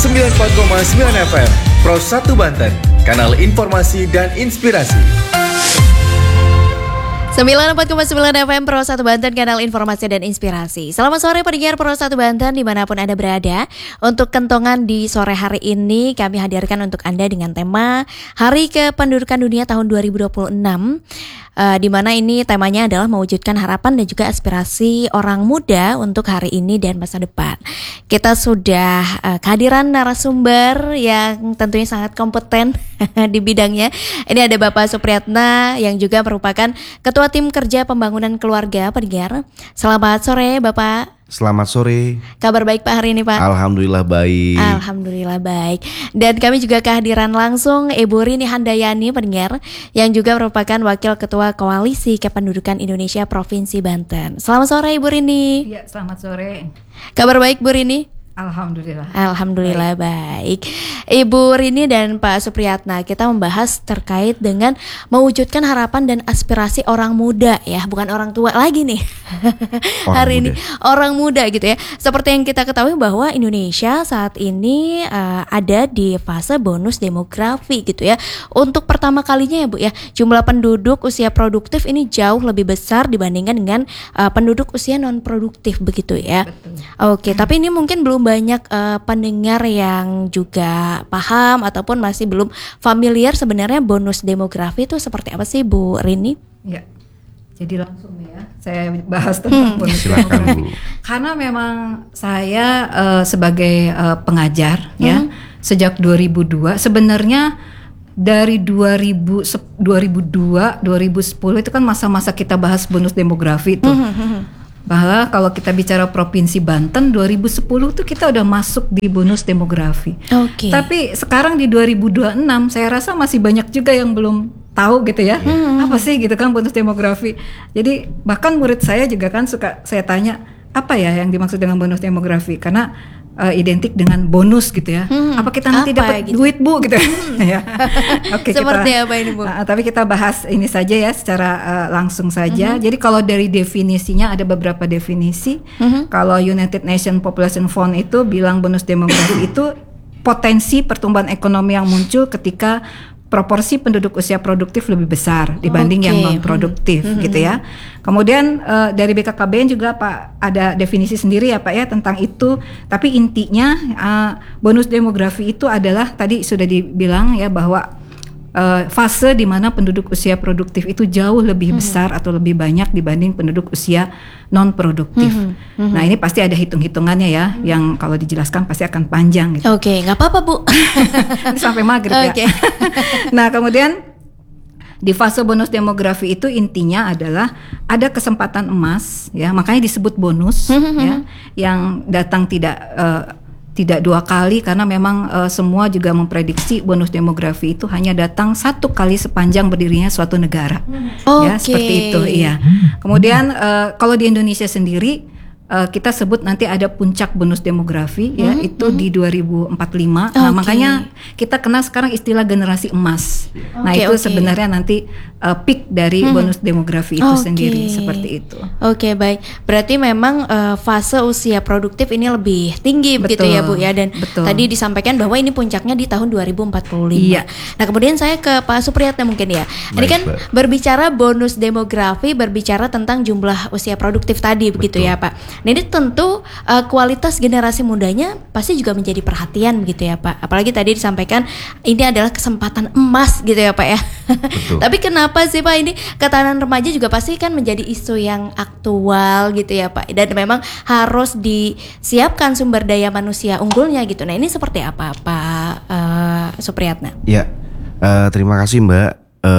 94,9 FM Pro 1 Banten, kanal informasi dan inspirasi. 94,9 FM Pro 1 Banten, kanal informasi dan inspirasi. Selamat sore pendengar Pro 1 Banten dimanapun Anda berada. Untuk kentongan di sore hari ini kami hadirkan untuk Anda dengan tema Hari Kependudukan Dunia tahun 2026, di mana ini temanya adalah mewujudkan harapan dan juga aspirasi orang muda untuk hari ini dan masa depan. Kita sudah kehadiran narasumber yang tentunya sangat kompeten di bidangnya. Ini ada Bapak Supriyatna yang juga merupakan Ketua Tim Kerja Pembangunan Keluarga pendengar. Selamat sore Bapak. Selamat sore. Kabar baik Pak hari ini Pak? Alhamdulillah baik. Alhamdulillah baik. Dan kami juga kehadiran langsung Ibu Rini Handayani pendengar, yang juga merupakan Wakil Ketua Koalisi Kependudukan Indonesia Provinsi Banten. Selamat sore Ibu Rini. Iya, selamat sore. Kabar baik Bu Rini? Alhamdulillah. Alhamdulillah baik. Ibu Rini dan Pak Supriyatna, kita membahas terkait dengan mewujudkan harapan dan aspirasi orang muda ya, bukan orang tua lagi nih. Hari ini orang muda gitu ya. Seperti yang kita ketahui bahwa Indonesia saat ini ada di fase bonus demografi gitu ya. Untuk pertama kalinya ya Bu ya, jumlah penduduk usia produktif ini jauh lebih besar dibandingkan dengan penduduk usia non produktif begitu ya. Betul. Oke, tapi ini mungkin belum banyak pendengar yang juga paham ataupun masih belum familiar sebenarnya bonus demografi itu seperti apa sih Bu Rini? Ya, jadi langsung ya saya bahas tentang bonus demografi. Karena memang saya sebagai pengajar ya sejak 2002 sebenarnya dari 2002 2010 itu kan masa-masa kita bahas bonus demografi itu. Bahwa kalau kita bicara Provinsi Banten 2010 tuh kita udah masuk di bonus demografi. Oke. Tapi sekarang di 2026 saya rasa masih banyak juga yang belum tahu gitu ya. Apa sih gitu kan bonus demografi. Jadi bahkan murid saya juga kan suka saya tanya, apa ya yang dimaksud dengan bonus demografi? Karena identik dengan bonus gitu ya. Apa kita nanti dapat gitu? Duit Bu gitu ya. Oke, seperti apa ini Bu? Tapi kita bahas ini saja ya secara langsung saja. Jadi kalau dari definisinya ada beberapa definisi. Kalau United Nations Population Fund itu bilang bonus demografi itu potensi pertumbuhan ekonomi yang muncul ketika proporsi penduduk usia produktif lebih besar dibanding yang non produktif gitu ya. Kemudian dari BKKBN juga Pak ada definisi sendiri ya Pak ya tentang itu. Tapi intinya bonus demografi itu adalah tadi sudah dibilang ya bahwa fase di mana penduduk usia produktif itu jauh lebih besar atau lebih banyak dibanding penduduk usia non produktif. Nah ini pasti ada hitung-hitungannya ya, yang kalau dijelaskan pasti akan panjang. Gitu. Oke, nggak apa-apa Bu. Sampai maghrib ya. Nah kemudian di fase bonus demografi itu intinya adalah ada kesempatan emas ya, makanya disebut bonus ya, yang datang tidak dua kali karena memang semua juga memprediksi bonus demografi itu hanya datang satu kali sepanjang berdirinya suatu negara. Ya seperti itu iya. Kemudian kalau di Indonesia sendiri kita sebut nanti ada puncak bonus demografi ya itu di 2045. Nah makanya kita kenal sekarang istilah generasi emas. Nah itu sebenarnya nanti peak dari bonus demografi itu sendiri seperti itu. Oke, baik. Berarti memang fase usia produktif ini lebih tinggi begitu ya Bu ya, dan tadi disampaikan bahwa ini puncaknya di tahun 2045. Iya. Nah kemudian saya ke Pak Supriyatna mungkin ya. Ini kan berbicara bonus demografi, berbicara tentang jumlah usia produktif tadi begitu ya Pak. Nah ini tentu kualitas generasi mudanya pasti juga menjadi perhatian begitu ya Pak. Apalagi tadi disampaikan ini adalah kesempatan emas gitu ya Pak ya. Tapi kenapa sih Pak ini ketahanan remaja juga pasti kan menjadi isu yang aktual gitu ya Pak. Dan memang harus disiapkan sumber daya manusia unggulnya gitu. Nah ini seperti apa Pak Supriyatna? Ya, terima kasih Mbak.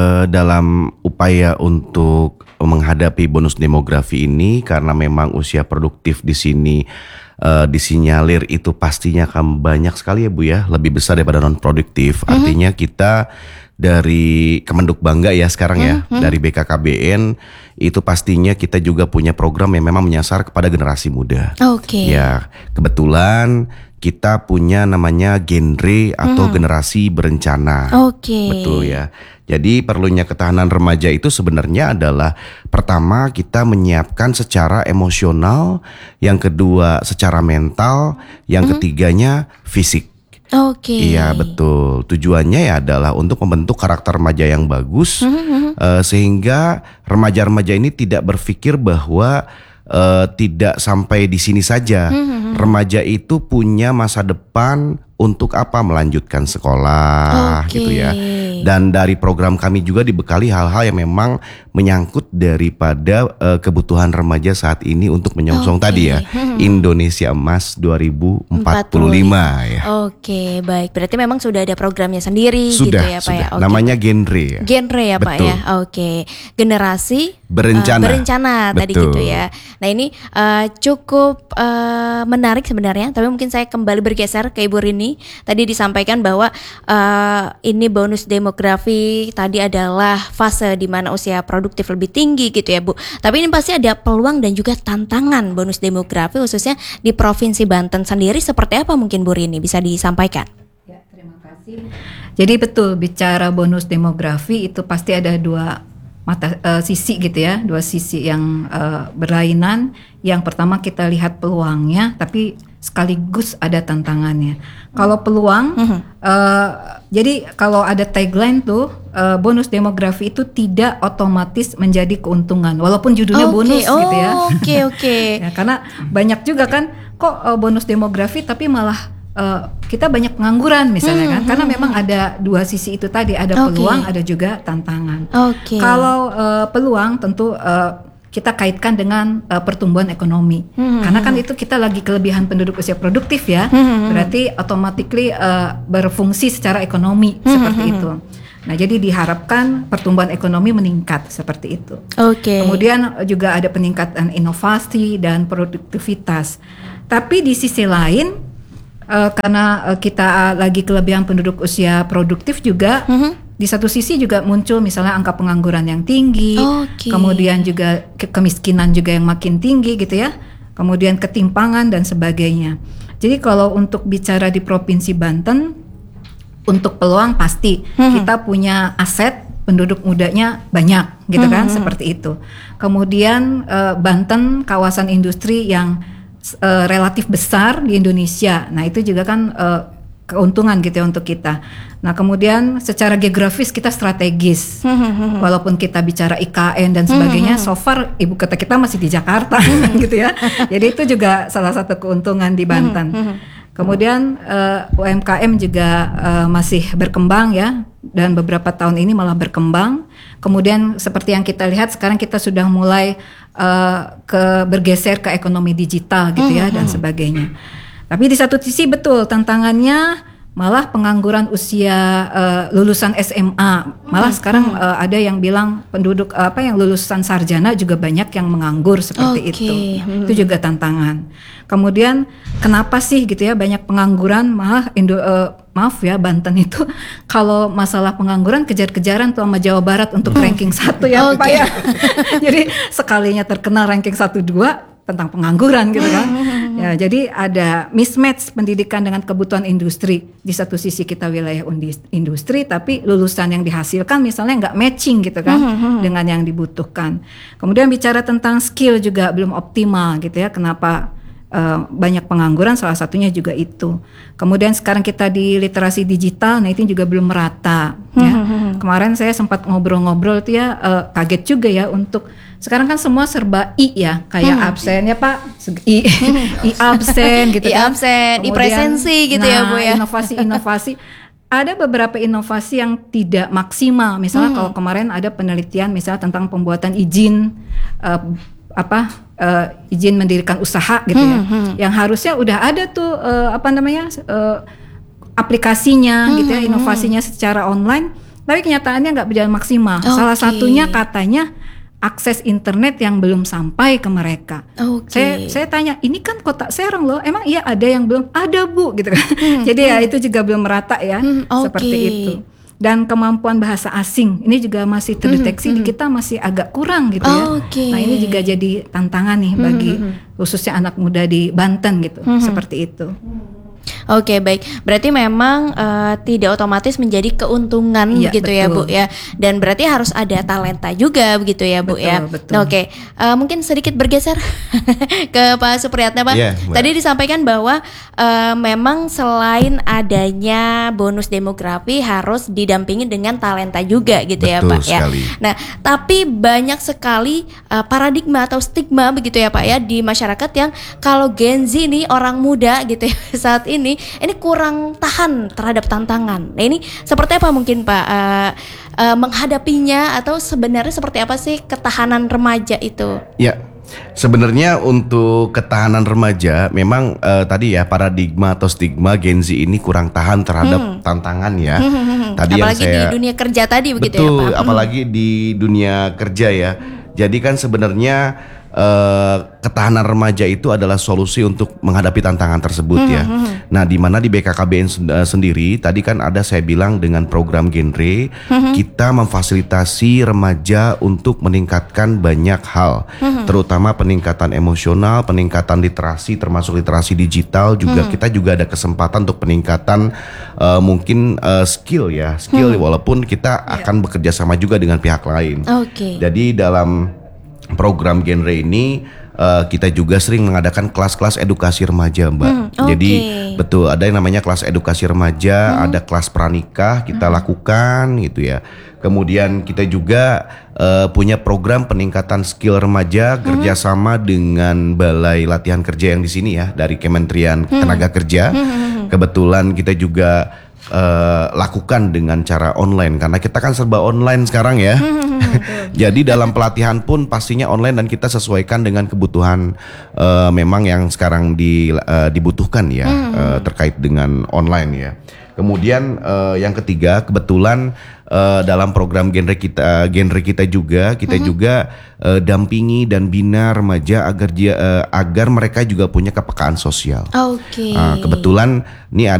Dalam upaya untuk menghadapi bonus demografi ini, karena memang usia produktif di sini disinyalir itu pastinya akan banyak sekali ya Bu ya, lebih besar daripada non produktif. Artinya kita dari Kemenduk Bangga ya sekarang ya, dari BKKBN itu pastinya kita juga punya program yang memang menyasar kepada generasi muda. Ya, kebetulan kita punya namanya genre atau generasi berencana. Betul ya. Jadi perlunya ketahanan remaja itu sebenarnya adalah pertama kita menyiapkan secara emosional, yang kedua secara mental, yang ketiganya fisik. Oke. Iya betul. Tujuannya ya adalah untuk membentuk karakter remaja yang bagus, sehingga remaja-remaja ini tidak berpikir bahwa tidak sampai di sini saja. Remaja itu punya masa depan untuk apa? Melanjutkan sekolah, gitu ya. Dan dari program kami juga dibekali hal-hal yang memang menyangkut daripada kebutuhan remaja saat ini untuk menyongsong tadi ya, Indonesia Emas 2045 ya. Oke, baik. Berarti memang sudah ada programnya sendiri Sudah, gitu ya Pak ya. Oke. Namanya Genre ya. Genre ya Pak Betul. ya. Oke. Generasi Berencana. tadi Betul. gitu ya. Nah ini cukup menarik sebenarnya. Tapi mungkin saya kembali bergeser ke Ibu Rini. Tadi disampaikan bahwa ini bonus demografi tadi adalah fase di mana usia produktif lebih tinggi gitu ya Bu. Tapi ini pasti ada peluang dan juga tantangan bonus demografi khususnya di Provinsi Banten sendiri. Seperti apa mungkin Bu Rini bisa disampaikan? Ya, terima kasih. Jadi betul, bicara bonus demografi itu pasti ada dua sisi gitu ya, dua sisi yang berlainan. Yang pertama kita lihat peluangnya, tapi sekaligus ada tantangannya. Kalau peluang, jadi kalau ada tagline tuh bonus demografi itu tidak otomatis menjadi keuntungan, walaupun judulnya bonus gitu ya. Oke. Ya, karena banyak juga kan kok bonus demografi tapi malah kita banyak pengangguran misalnya kan, karena memang ada dua sisi itu tadi, ada peluang, ada juga tantangan. Kalau peluang tentu kita kaitkan dengan pertumbuhan ekonomi, karena kan itu kita lagi kelebihan penduduk usia produktif ya, berarti automatically berfungsi secara ekonomi seperti itu. Nah, jadi diharapkan pertumbuhan ekonomi meningkat seperti itu. Kemudian juga ada peningkatan inovasi dan produktivitas. Tapi di sisi lain, karena kita lagi kelebihan penduduk usia produktif juga, di satu sisi juga muncul misalnya angka pengangguran yang tinggi, kemudian juga kemiskinan juga yang makin tinggi gitu ya, kemudian ketimpangan dan sebagainya. Jadi kalau untuk bicara di Provinsi Banten, untuk peluang pasti kita punya aset penduduk mudanya banyak gitu kan, seperti itu. Kemudian Banten kawasan industri yang relatif besar di Indonesia. Nah itu juga kan keuntungan gitu ya untuk kita. Nah kemudian secara geografis kita strategis, walaupun kita bicara IKN dan sebagainya, so far ibu kota kita masih di Jakarta gitu ya. Jadi itu juga salah satu keuntungan di Banten. Kemudian UMKM juga masih berkembang ya, dan beberapa tahun ini malah berkembang. Kemudian seperti yang kita lihat sekarang kita sudah mulai bergeser ke ekonomi digital gitu ya, dan sebagainya. Tapi di satu sisi betul tantangannya malah pengangguran usia lulusan SMA. Malah sekarang ada yang bilang penduduk yang lulusan sarjana juga banyak yang menganggur seperti itu. Itu juga tantangan. Kemudian kenapa sih gitu ya banyak pengangguran? Malah maaf ya Banten itu kalau masalah pengangguran kejar-kejaran tuh sama Jawa Barat untuk ranking 1 ya Pak ya. Jadi sekalinya terkenal ranking 1-2 tentang pengangguran gitu kan. Ya, jadi ada mismatch pendidikan dengan kebutuhan industri. Di satu sisi kita wilayah industri, tapi lulusan yang dihasilkan misalnya nggak matching gitu kan dengan yang dibutuhkan. Kemudian bicara tentang skill juga belum optimal gitu ya. Kenapa banyak pengangguran? Salah satunya juga itu. Kemudian sekarang kita di literasi digital, nah itu juga belum merata. Ya. Kemarin saya sempat ngobrol-ngobrol tuh ya, kaget juga ya untuk sekarang kan semua serba ya, kayak absen ya Pak, absen gitu kan. Absen, presensi gitu ya Bu ya. Inovasi-inovasi. Ada beberapa inovasi yang tidak maksimal. Misalnya kalau kemarin ada penelitian misalnya tentang pembuatan izin izin mendirikan usaha gitu ya, yang harusnya udah ada tuh aplikasinya gitu ya, inovasinya secara online, tapi kenyataannya nggak berjalan maksimal. Salah satunya katanya akses internet yang belum sampai ke mereka. Saya tanya, ini kan kota Serang loh, emang iya ada yang belum? Ada Bu gitu kan. Jadi ya itu juga belum merata ya, seperti itu. Dan kemampuan bahasa asing ini juga masih terdeteksi di kita masih agak kurang gitu ya. Nah ini juga jadi tantangan nih bagi khususnya anak muda di Banten gitu, seperti itu. Oke, baik. Berarti memang tidak otomatis menjadi keuntungan Iya, gitu ya, Bu betul. ya. Dan berarti harus ada talenta juga begitu ya, Bu ya. Betul. Oke, mungkin sedikit bergeser ke Pak Supriyatna, Pak. Iya, Mbak. Tadi disampaikan bahwa memang selain adanya bonus demografi harus didampingi dengan talenta juga gitu ya, Betul Pak ya. sekali. Nah, tapi banyak sekali paradigma atau stigma begitu ya, Pak ya, di masyarakat yang kalau Gen Z nih, orang muda gitu ya saat ini kurang tahan terhadap tantangan. Nah, ini seperti apa mungkin Pak menghadapinya, atau sebenarnya seperti apa sih ketahanan remaja itu? Ya, sebenarnya untuk ketahanan remaja memang tadi ya paradigma atau stigma Gen Z ini kurang tahan terhadap tantangan ya. Tadi Apalagi yang saya di dunia kerja tadi begitu ya, betul, Pak. apalagi di dunia kerja ya. Jadi kan sebenarnya ketahanan remaja itu adalah solusi untuk menghadapi tantangan tersebut ya. Nah, di mana di BKKBN sendiri tadi kan ada saya bilang dengan program genre kita memfasilitasi remaja untuk meningkatkan banyak hal, terutama peningkatan emosional, peningkatan literasi termasuk literasi digital juga. Kita juga ada kesempatan untuk peningkatan mungkin skill ya, walaupun kita akan bekerja sama juga dengan pihak lain. Oke. Jadi dalam program genre ini kita juga sering mengadakan kelas-kelas edukasi remaja, Mbak. Jadi betul ada yang namanya kelas edukasi remaja, ada kelas pranikah kita lakukan gitu ya. Kemudian kita juga punya program peningkatan skill remaja kerjasama dengan Balai Latihan Kerja yang di sini ya, dari Kementerian Tenaga Kerja. Kebetulan kita juga lakukan dengan cara online karena kita kan serba online sekarang ya. Jadi dalam pelatihan pun pastinya online dan kita sesuaikan dengan kebutuhan memang yang sekarang dibutuhkan ya, terkait dengan online ya. Kemudian yang ketiga kebetulan dalam program genre kita juga dampingi dan bina remaja agar mereka juga punya kepekaan sosial. Oke. Kebetulan ini